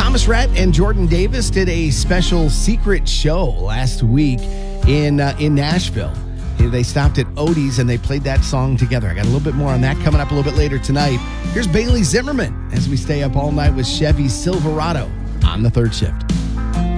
Thomas Rhett and Jordan Davis did a special secret show last week in Nashville. They stopped at Odie's and they played that song together. I got a little bit more on that coming up a little bit later tonight. Here's Bailey Zimmerman as we stay up all night with Chevy Silverado on the third shift.